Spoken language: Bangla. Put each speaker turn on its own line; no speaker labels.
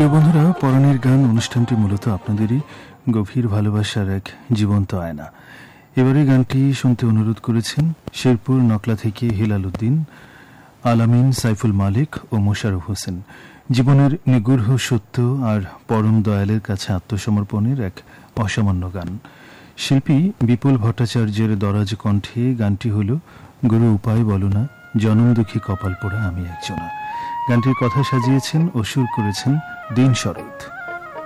প্রিয় বন্ধুরা, পরাণের গান অনুষ্ঠানটি মূলত আপনাদেরই গভীর ভালোবাসার এক জীবন্ত আয়না। এবারে গানটি শুনতে অনুরোধ করেছেন শেরপুর নকলা থেকে হিলাল উদ্দিন, আলামিন, সাইফুল মালিক ও মোশাররফ হোসেন। জীবনের নিগূঢ় সত্য আর পরম দয়ালের কাছে আত্মসমর্পণের এক অসামান্য গান। শিল্পী বিপুল ভট্টাচার্যের দরাজ কণ্ঠে গানটি হল গুরু উপায় বলো না, জনম দুঃখী কপাল পোড়া আমি একজনা। গানটির কথা সাজিয়েছেন ও সুর করেছেন দিন শরৎ।